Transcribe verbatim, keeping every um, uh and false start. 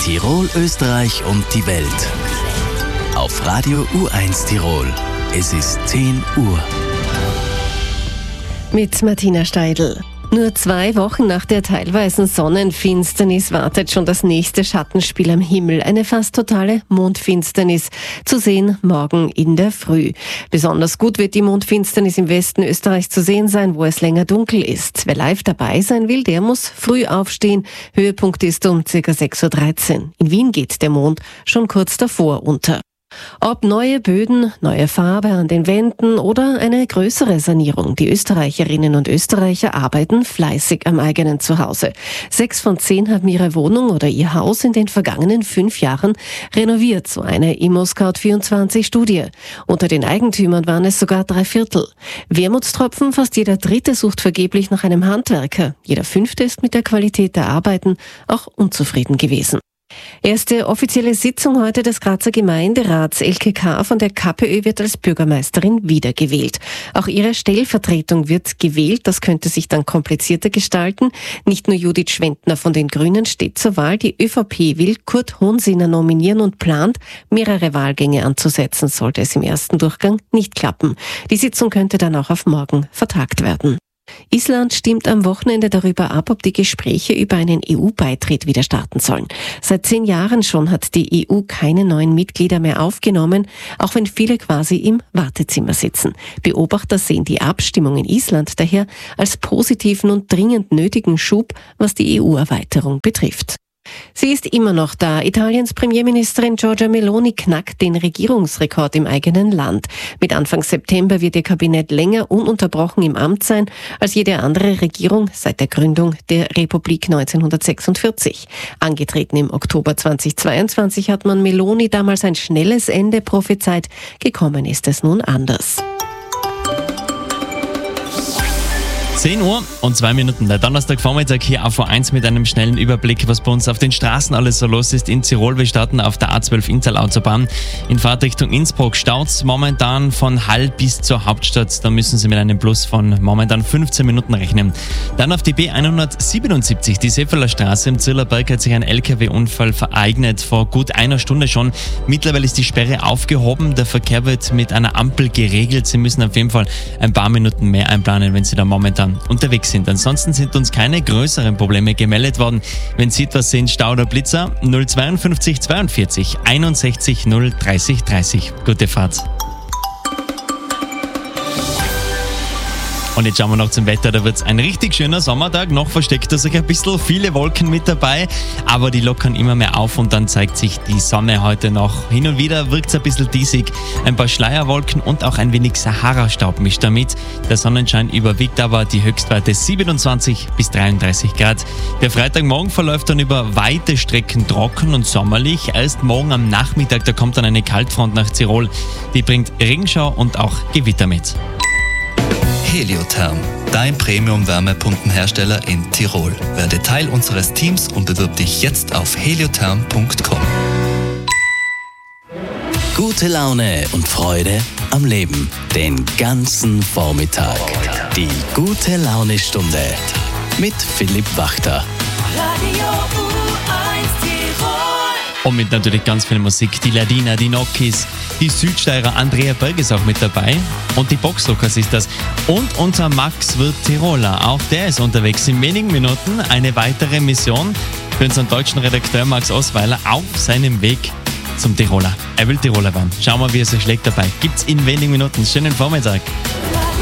Tirol, Österreich und die Welt. Auf Radio U eins Tirol. Es ist zehn Uhr. Mit Martina Steidl. Nur zwei Wochen nach der teilweisen Sonnenfinsternis wartet schon das nächste Schattenspiel am Himmel. Eine fast totale Mondfinsternis. Zu sehen morgen in der Früh. Besonders gut wird die Mondfinsternis im Westen Österreichs zu sehen sein, wo es länger dunkel ist. Wer live dabei sein will, der muss früh aufstehen. Höhepunkt ist um ca. sechs Uhr dreizehn. In Wien geht der Mond schon kurz davor unter. Ob neue Böden, neue Farbe an den Wänden oder eine größere Sanierung. Die Österreicherinnen und Österreicher arbeiten fleißig am eigenen Zuhause. Sechs von zehn haben ihre Wohnung oder ihr Haus in den vergangenen fünf Jahren renoviert, so eine ImmoScout vierundzwanzig Studie. Unter den Eigentümern waren es sogar drei Viertel. Wermutstropfen, fast jeder Dritte sucht vergeblich nach einem Handwerker. Jeder Fünfte ist mit der Qualität der Arbeiten auch unzufrieden gewesen. Erste offizielle Sitzung heute des Grazer Gemeinderats. Elke K. von der KPÖ wird als Bürgermeisterin wiedergewählt. Auch ihre Stellvertretung wird gewählt. Das könnte sich dann komplizierter gestalten. Nicht nur Judith Schwentner von den Grünen steht zur Wahl. Die ÖVP will Kurt Hohnsinner nominieren und plant, mehrere Wahlgänge anzusetzen, sollte es im ersten Durchgang nicht klappen. Die Sitzung könnte dann auch auf morgen vertagt werden. Island stimmt am Wochenende darüber ab, ob die Gespräche über einen E U-Beitritt wieder starten sollen. Seit zehn Jahren schon hat die E U keine neuen Mitglieder mehr aufgenommen, auch wenn viele quasi im Wartezimmer sitzen. Beobachter sehen die Abstimmung in Island daher als positiven und dringend nötigen Schub, was die E U-Erweiterung betrifft. Sie ist immer noch da. Italiens Premierministerin Giorgia Meloni knackt den Regierungsrekord im eigenen Land. Mit Anfang September wird ihr Kabinett länger ununterbrochen im Amt sein als jede andere Regierung seit der Gründung der Republik neunzehnhundertsechsundvierzig. Angetreten im Oktober zweitausendzweiundzwanzig hat man Meloni damals ein schnelles Ende prophezeit. Gekommen ist es nun anders. zehn Uhr und zwei Minuten, der Donnerstagvormittag hier auf U eins mit einem schnellen Überblick, was bei uns auf den Straßen alles so los ist in Tirol. Wir starten auf der A zwölf Inntal-Autobahn. In Fahrtrichtung Innsbruck staut's momentan von Hall bis zur Hauptstadt. Da müssen Sie mit einem Plus von momentan fünfzehn Minuten rechnen. Dann auf die B hundertsiebenundsiebzig, die Seefelder Straße. Im Zillerberg hat sich ein L K W-Unfall vereignet, vor gut einer Stunde schon. Mittlerweile ist die Sperre aufgehoben. Der Verkehr wird mit einer Ampel geregelt. Sie müssen auf jeden Fall ein paar Minuten mehr einplanen, wenn Sie da momentan unterwegs sind. Ansonsten sind uns keine größeren Probleme gemeldet worden. Wenn Sie etwas sehen, Stau oder Blitzer, null zweiundfünfzig zweiundvierzig einundsechzig null dreißig dreißig. Gute Fahrt. Und jetzt schauen wir noch zum Wetter, da wird es ein richtig schöner Sommertag. Noch versteckt da sich ein bisschen viele Wolken mit dabei, aber die lockern immer mehr auf und dann zeigt sich die Sonne heute noch. Hin und wieder wirkt es ein bisschen diesig. Ein paar Schleierwolken und auch ein wenig Sahara-Staub mischt damit. Der Sonnenschein überwiegt aber, die Höchstwerte siebenundzwanzig bis dreiunddreißig Grad. Der Freitagmorgen verläuft dann über weite Strecken trocken und sommerlich. Erst morgen am Nachmittag, da kommt dann eine Kaltfront nach Tirol. Die bringt Regenschau und auch Gewitter mit. Heliotherm, dein Premium-Wärmepumpenhersteller in Tirol. Werde Teil unseres Teams und bewirb dich jetzt auf heliotherm punkt com. Gute Laune und Freude am Leben. Den ganzen Vormittag. Die gute Laune-Stunde mit Philipp Wachter. Radio U eins Tirol. Und mit natürlich ganz viel Musik. Die Ladina, die Nokis, die Südsteirer, Andrea Berg ist auch mit dabei. Und die Boxrockers ist das. Und unser Max wird Tiroler. Auch der ist unterwegs. In wenigen Minuten eine weitere Mission für unseren deutschen Redakteur Max Osweiler auf seinem Weg zum Tiroler. Er will Tiroler werden. Schauen wir, wie er sich schlägt dabei. Gibt's in wenigen Minuten. Schönen Vormittag.